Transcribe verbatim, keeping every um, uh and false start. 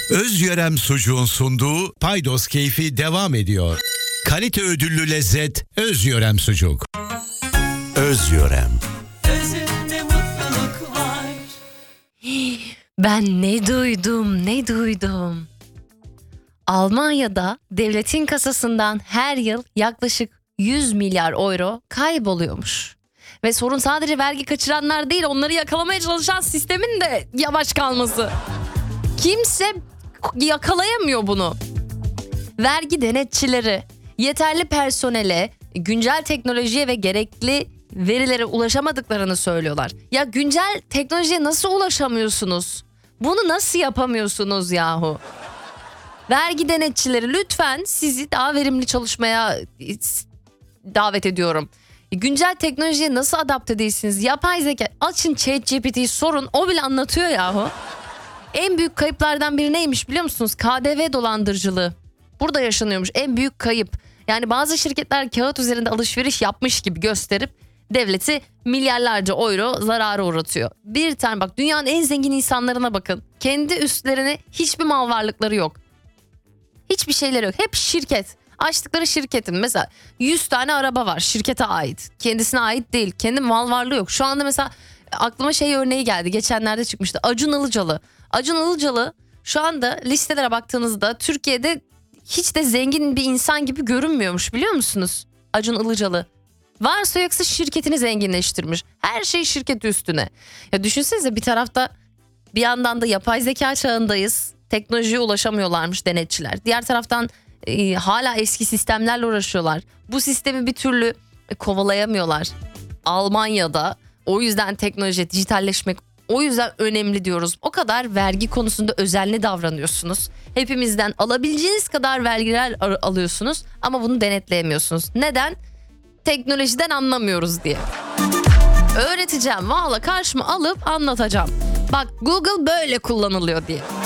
Özyörem Sucuğun sunduğu Paydos Keyfi devam ediyor. Kalite ödüllü lezzet Özyörem Sucuk. Özyörem. Özünde mutluluk var. Ben ne duydum, ne duydum. Almanya'da devletin kasasından her yıl yaklaşık yüz milyar euro kayboluyormuş. Ve sorun sadece vergi kaçıranlar değil, onları yakalamaya çalışan sistemin de yavaş kalması. Kimse yakalayamıyor bunu. Vergi denetçileri yeterli personele, güncel teknolojiye ve gerekli verilere ulaşamadıklarını söylüyorlar. Ya güncel teknolojiye nasıl ulaşamıyorsunuz? Bunu nasıl yapamıyorsunuz yahu? Vergi denetçileri, lütfen sizi daha verimli çalışmaya davet ediyorum. Güncel teknolojiye nasıl adapte değilsiniz? Yapay zeka, açın ChatGPT'yi sorun, o bile anlatıyor yahu. En büyük kayıplardan biri neymiş biliyor musunuz? K D V dolandırıcılığı. Burada yaşanıyormuş en büyük kayıp. Yani bazı şirketler kağıt üzerinde alışveriş yapmış gibi gösterip devleti milyarlarca euro zarara uğratıyor. Bir tane bak, dünyanın en zengin insanlarına bakın. Kendi üstlerine hiçbir mal varlıkları yok. Hiçbir şeyleri yok. Hep şirket. Açtıkları şirketin mesela yüz tane araba var, şirkete ait. Kendisine ait değil. Kendi mal varlığı yok. Şu anda mesela aklıma şey örneği geldi. Geçenlerde çıkmıştı. Acun Ilıcalı. Acun Ilıcalı şu anda listelere baktığınızda Türkiye'de hiç de zengin bir insan gibi görünmüyormuş, biliyor musunuz? Acun Ilıcalı. Varsa yoksa şirketini zenginleştirmiş. Her şey şirket üstüne. Ya düşünsenize, bir tarafta bir yandan da yapay zeka çağındayız. Teknolojiye ulaşamıyorlarmış denetçiler. Diğer taraftan e, hala eski sistemlerle uğraşıyorlar. Bu sistemi bir türlü e, kovalayamıyorlar. Almanya'da o yüzden teknoloji, dijitalleşmek o yüzden önemli diyoruz. O kadar vergi konusunda özenli davranıyorsunuz. Hepimizden alabileceğiniz kadar vergiler alıyorsunuz ama bunu denetleyemiyorsunuz. Neden? Teknolojiden anlamıyoruz diye. Öğreteceğim, valla karşıma alıp anlatacağım. Bak, Google böyle kullanılıyor diye.